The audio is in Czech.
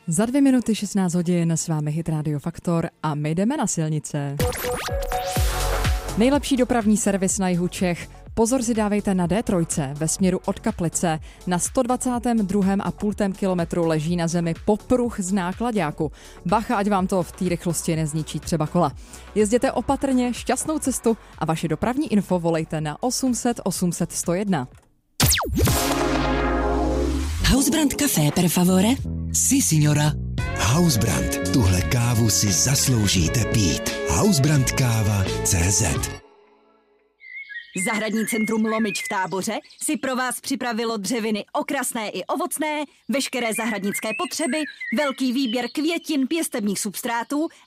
Za 2 minuty 16 hodin s vámi Hit Radio Faktor a my jdeme na silnice. Nejlepší dopravní servis na jihu Čech. Pozor si dávejte na D3 ve směru od Kaplice. Na 122,5 kilometru leží na zemi popruh z náklaďáku. Bacha, ať vám to v té rychlosti nezničí třeba kola. Jezděte opatrně, šťastnou cestu a vaše dopravní info volejte na 800 800 101. Hausbrand Café per favore? Si, signora. Hausbrand. Tuhle kávu si zasloužíte pít. Hausbrandkáva.cz. Zahradní centrum Lomič v Táboře si pro vás připravilo dřeviny okrasné i ovocné, veškeré zahradnické potřeby, velký výběr květin, pěstebních substrátů